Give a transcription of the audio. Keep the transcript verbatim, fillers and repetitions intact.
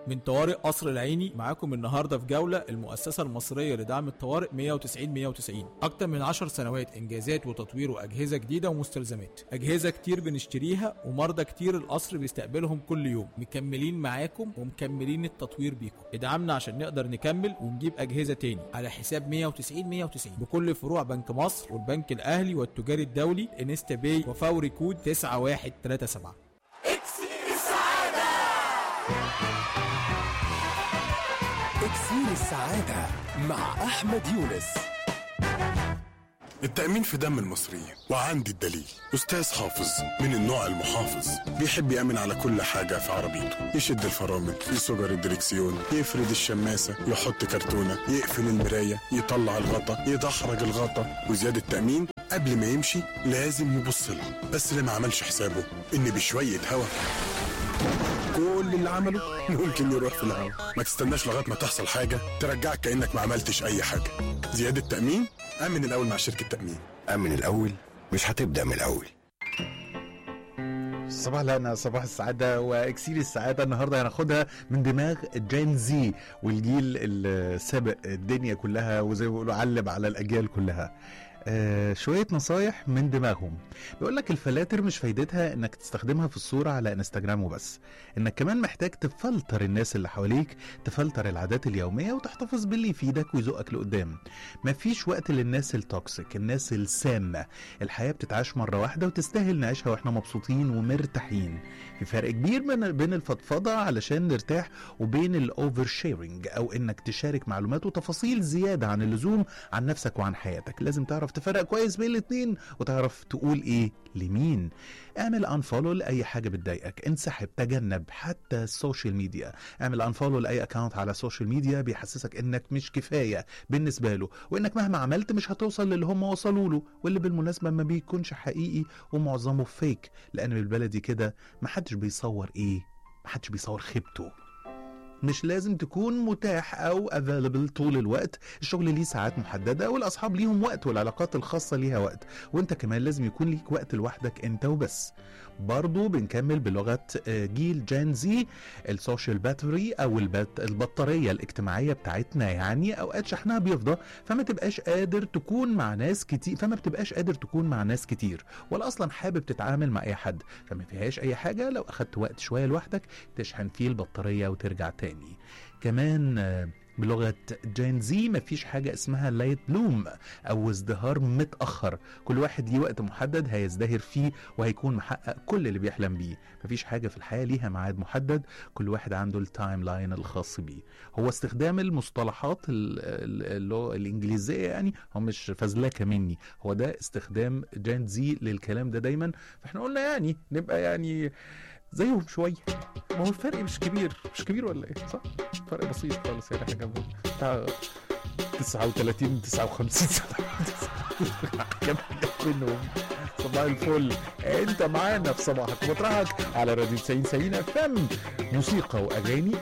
من طوارئ قصر العيني معاكم النهارده في جوله المؤسسه المصريه لدعم الطوارئ مية وتسعين مية وتسعين. اكتر من عشر سنوات انجازات وتطوير واجهزه جديده ومستلزمات، اجهزه كتير بنشتريها ومرضى كتير القصر بيستقبلهم كل يوم. مكملين معاكم ومكملين التطوير بيكم. ادعمنا عشان نقدر نكمل ونجيب اجهزه تاني على حساب مية وتسعين مية وتسعين بكل فروع بنك مصر والبنك الاهلي والتجاري الدولي انستا باي وفوري كود تسعة واحد تلاتة سبعة. اكسير السعادة مع أحمد يونس. التأمين في دم المصريين، وعندي الدليل. أستاذ حافظ من النوع المحافظ، بيحب يأمن على كل حاجة في عربيته، يشد الفرامل، يصجر الدركسيون، يفرد الشماسة، يحط كرتونة، يقفل المراية، يطلع الغطا، يدحرج الغطا. وزيادة تأمين قبل ما يمشي لازم يبص لها، بس اللي ما عملش حسابه إن بشوية هوا كل اللي عمله ممكن يروح في الهوا. ما تستناش لغايه ما تحصل حاجه ترجعك كانك ما عملتش اي حاجه. زياده تامين، امن الاول مع شركه تامين. امن الاول، مش هتبدا من الاول. صباح الهنا، صباح السعادة وإكسير السعادة. النهاردة هناخدها من دماغ جين زي والجيل السابق الدنيا كلها، وزي ما بيقولوا علب على الأجيال كلها. آه شوية نصايح من دماغهم. بيقول لك الفلاتر مش فايدتها انك تستخدمها في الصورة على انستجرام وبس، انك كمان محتاج تفلتر الناس اللي حواليك، تفلتر العادات اليومية وتحتفظ باللي يفيدك ويزقك لقدام. مفيش وقت للناس التوكسيك، الناس السامة. الحياة بتتعاش مرة واحدة وتستاهل نعيشها واحنا مبسوطين ومرتاحين. في فرق كبير من بين الفضفضة علشان نرتاح وبين الاوفر شيرنج، او انك تشارك معلومات وتفاصيل زيادة عن اللزوم عن نفسك وعن حياتك. لازم تعرف تفرق كويس بين الاتنين وتعرف تقول ايه لمين. اعمل انفولو لاي حاجه بتضايقك، انسحب، تجنب حتى السوشيال ميديا. اعمل انفولو لاي اكاونت على السوشيال ميديا بيحسسك انك مش كفايه بالنسبه له، وانك مهما عملت مش هتوصل للي هم وصلوا له، واللي بالمناسبه ما بيكونش حقيقي ومعظمه فيك، لان بالبلدي كده محدش بيصور ايه، محدش بيصور خيبته. مش لازم تكون متاح او available طول الوقت. الشغل ليه ساعات محددة، والاصحاب ليهم وقت، والعلاقات الخاصة ليها وقت، وانت كمان لازم يكون ليك وقت لوحدك انت وبس. برضو بنكمل بلغة جيل جين زي، السوشيال باتري او البطارية الاجتماعية بتاعتنا، يعني اوقات شحنها بيفضى، فما تبقاش قادر تكون مع ناس كتير فما بتبقاش قادر تكون مع ناس كتير، ولا اصلا حابب تتعامل مع اي حد، فما فيهاش اي حاجة لو اخدت وقت شوية لوحدك تشحن فيه البطارية وترجع تاني. كمان بلغة جين زي مفيش حاجة اسمها لايت بلوم او ازدهار متأخر. كل واحد ليه وقت محدد هيزدهر فيه وهيكون محقق كل اللي بيحلم بيه. مفيش حاجة في الحياة ليها ميعاد محدد، كل واحد عنده التايم لاين الخاص بيه. هو استخدام المصطلحات اللغة الانجليزية يعني هو مش فزلكة مني، هو ده استخدام جين زي للكلام ده دايما. فاحنا قلنا يعني نبقى يعني زيهم شوية. ما هو الفرق مش كبير، مش كبير ولا ايه؟ صح؟ فرق بسيط خالص يعني، حاجة بتاع تسعة وتلاتين تسعة وخمسين سنة منهم. صباح الفل، انت معانا في صباحك ومطرحك على راديو تسعين تسعين اف ام، موسيقى واغاني